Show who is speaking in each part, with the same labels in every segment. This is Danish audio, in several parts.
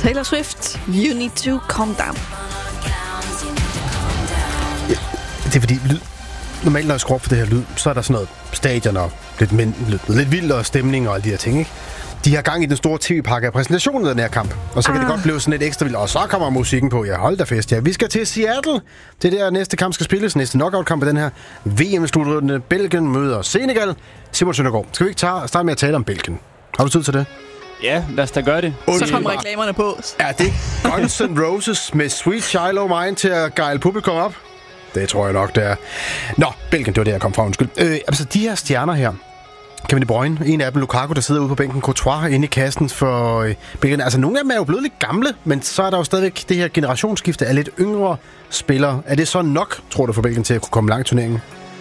Speaker 1: Taylor Swift, You Need to Calm Down.
Speaker 2: Ja, det er fordi, normalt når jeg skruer op for det her lyd, så er der sådan noget stadion og lidt vild og stemning og alle de her ting, ikke? De har gang i den store tv-pakke af præsentationen af den her kamp. Og så kan det godt blive sådan lidt ekstra vildt. Og så kommer musikken på. Ja, hold da fest. Ja, vi skal til Seattle. Det der næste kamp skal spilles. Næste knockout-kamp af den her VM-slutrunde. Belgien møder Senegal. Simon Søndergaard, skal vi ikke starte med at tale om Belgien? Har du tid til det?
Speaker 3: Ja, lad os da gøre det.
Speaker 1: Så kommer reklamerne på.
Speaker 2: Er det Guns N' Roses med Sweet Child O' Mine til at gejle publikum op? Det tror jeg nok, det er. Nå, Belgien, det var det, jeg kom fra. Undskyld. Altså, de her stjerner her. Kevin De Bruyne, en af dem, Lukaku, der sidder ude på bænken, Courtois inde i kassen for Belgien. Altså, nogle af dem er jo blevet lidt gamle, men så er der jo stadigvæk det her generationsskifte af lidt yngre spillere. Er det så nok, tror du, for Belgien til at kunne komme langt i turneringen?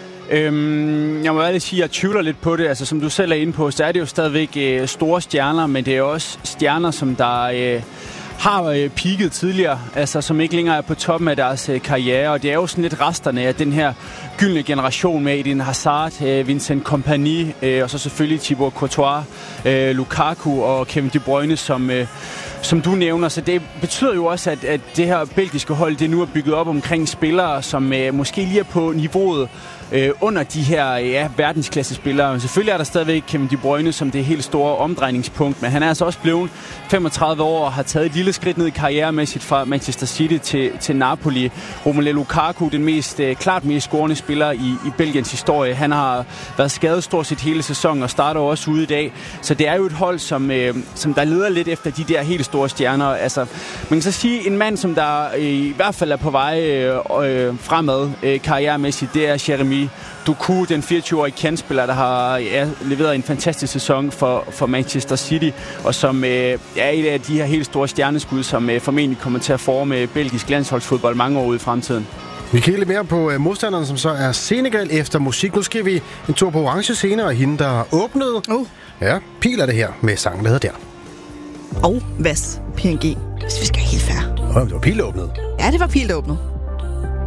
Speaker 3: Jeg må ærligt sige, at jeg tvivler lidt på det. Altså, som du selv er inde på, så er det jo stadigvæk store stjerner, men det er også stjerner, som der har peaket tidligere, altså som ikke længere er på toppen af deres karriere, og det er jo sådan lidt resterne af den her gyldne generation med Eden Hazard, Vincent Kompany, og så selvfølgelig Thibaut Courtois, Lukaku og Kevin De Bruyne, som du nævner. Så det betyder jo også, at det her belgiske hold, det nu er bygget op omkring spillere, som måske lige er på niveauet under de her verdensklasse-spillere. Men selvfølgelig er der stadigvæk Kevin De Bruyne som det helt store omdrejningspunkt, men han er altså også blevet 35 år og har taget et lille skridt ned i karrieremæssigt fra Manchester City til Napoli. Romelu Lukaku, den klart mest scorende spiller i Belgiens historie. Han har været skadet stort set hele sæsonen og starter også ude i dag. Så det er jo et hold, som der leder lidt efter de der helt store stjerner. Altså, man kan så sige, en mand, som der i hvert fald er på vej fremad karrieremæssigt, det er Jeremy Doku, den 24-årige kantspiller, der har leveret en fantastisk sæson for Manchester City, og som er et af de her helt store stjerneskud, som formentlig kommer til at forme belgisk landsholdsfodbold mange år ude i fremtiden.
Speaker 2: Vi kigger lidt mere på modstanderen, som så er Senegal efter musik. Nu skal vi en tur på orange scene, og hende, der åbnede. Ja, Pil er det her med sangen, der hedder Der.
Speaker 1: Og Vas, PNG, hvis vi skal helt fair.
Speaker 2: Det var Pil, der åbnede.
Speaker 1: Ja, det var Pil, der åbnede.